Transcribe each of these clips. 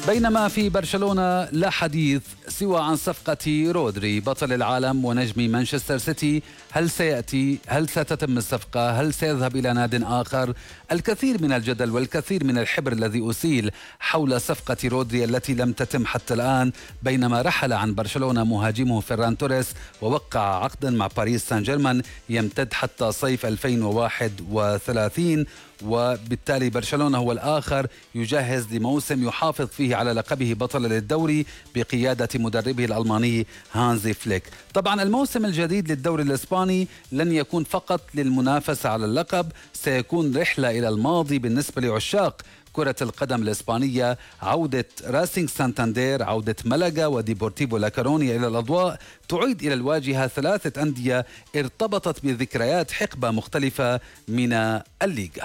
بينما في برشلونة لا حديث سوى عن صفقة رودري بطل العالم ونجم مانشستر سيتي. هل سيأتي؟ هل ستتم الصفقة؟ هل سيذهب إلى ناد آخر؟ الكثير من الجدل والكثير من الحبر الذي أسيل حول صفقة رودري التي لم تتم حتى الآن، بينما رحل عن برشلونة مهاجمه فيران توريس ووقع عقدا مع باريس سان جيرمان يمتد حتى صيف 2031، وبالتالي برشلونة هو الآخر يجهز لموسم يحافظ فيه على لقبه بطل للدوري بقيادة مدربه الألماني هانزي فليك. طبعا الموسم الجديد للدوري الإسباني لن يكون فقط للمنافسة على اللقب، سيكون رحلة إلى الماضي بالنسبة لعشاق كرة القدم الإسبانية. عودة راسينغ سانتاندير، عودة ملغا وديبورتيفو لاكارونيا إلى الأضواء تعيد إلى الواجهة ثلاثة أندية ارتبطت بذكريات حقبة مختلفة من الليغا.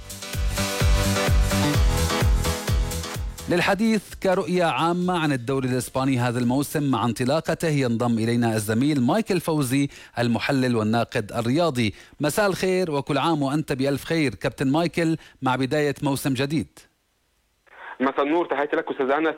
للحديث كرؤية عامة عن الدوري الإسباني هذا الموسم مع انطلاقته ينضم إلينا الزميل مايكل فوزي المحلل والناقد الرياضي. مساء الخير وكل عام وأنت بألف خير كابتن مايكل مع بداية موسم جديد. مساء النور، تحياتي لك أستاذ أنس.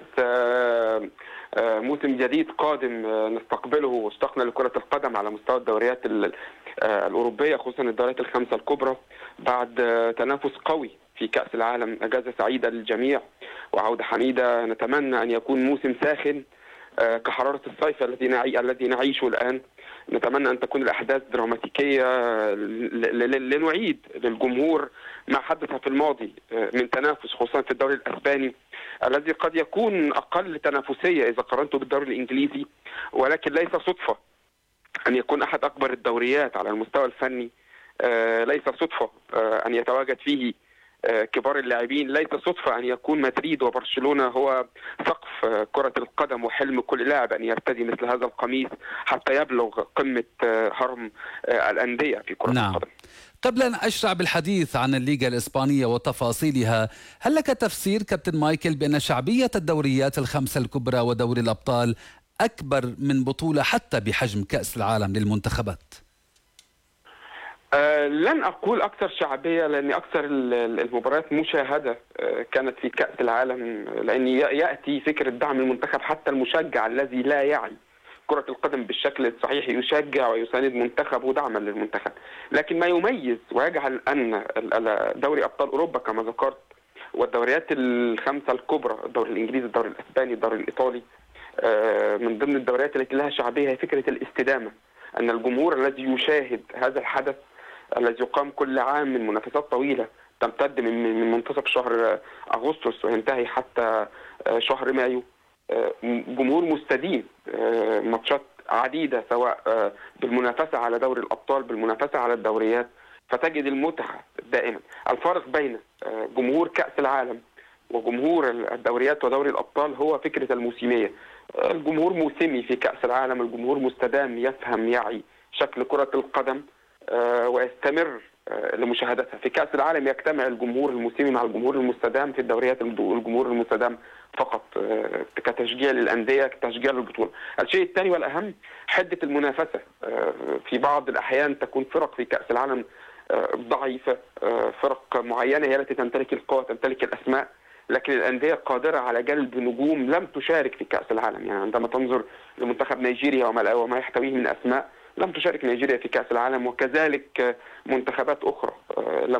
موسم جديد قادم نستقبله واشتقنا لكرة القدم على مستوى الدوريات الأوروبية، خصوصا الدوريات الخمسة الكبرى بعد تنافس قوي في كأس العالم. أجازة سعيدة للجميع وعودة حميدة. نتمنى أن يكون موسم ساخن كحرارة الصيف الذي نعيشه الآن. نتمنى أن تكون الأحداث دراماتيكية لنعيد للجمهور ما حدث في الماضي من تنافس، خصوصا في الدوري الأسباني الذي قد يكون أقل تنافسية إذا قارنته بالدوري الإنجليزي، ولكن ليس صدفة أن يكون أحد أكبر الدوريات على المستوى الفني. ليس صدفة أن يتواجد فيه كبار اللاعبين. ليس صدفة أن يكون مدريد وبرشلونة هو سقف كرة القدم وحلم كل لاعب أن يرتدي مثل هذا القميص حتى يبلغ قمة هرم الأندية في كرة القدم. قبل أن أشرع بالحديث عن الليغا الإسبانية وتفاصيلها، هل لك تفسير كابتن مايكل بأن شعبية الدوريات الخمسة الكبرى ودوري الأبطال أكبر من بطولة حتى بحجم كأس العالم للمنتخبات؟ لن أقول أكثر شعبية، لأن أكثر المباريات مشاهدة كانت في كأس العالم، لأن يأتي فكرة دعم المنتخب. حتى المشجع الذي لا يعي كرة القدم بالشكل الصحيح يشجع ويساند منتخبه دعما للمنتخب. لكن ما يميز ويجعل أن دوري أبطال أوروبا كما ذكرت والدوريات الخمسة الكبرى، الدوري الإنجليزي، الدوري الإسباني، الدوري الإيطالي، من ضمن الدوريات التي لها شعبية هي فكرة الاستدامة. أن الجمهور الذي يشاهد هذا الحدث الذي يقام كل عام من منافسات طويلة تمتد من منتصف شهر أغسطس وينتهي حتى شهر مايو، جمهور مستديم، ماتشات عديدة سواء بالمنافسة على دوري الأبطال بالمنافسة على الدوريات، فتجد المتعة دائما. الفارق بين جمهور كأس العالم وجمهور الدوريات ودوري الأبطال هو فكرة الموسمية. الجمهور موسمي في كأس العالم، الجمهور مستدام يفهم يعي شكل كرة القدم ويستمر لمشاهدتها. في كأس العالم يجتمع الجمهور الموسمي مع الجمهور المستدام، في الدوريات الجمهور المستدام فقط كتشجيع للأندية، كتشجيع للبطولة. الشيء الثاني والأهم حدة المنافسة. في بعض الأحيان تكون فرق في كأس العالم ضعيفة، فرق معينة هي التي تمتلك القوة تمتلك الأسماء، لكن الأندية قادرة على جلب نجوم لم تشارك في كأس العالم. يعني عندما تنظر لمنتخب نيجيريا وما يحتويه من أسماء، لم تشارك نيجيريا في كأس العالم، وكذلك منتخبات أخرى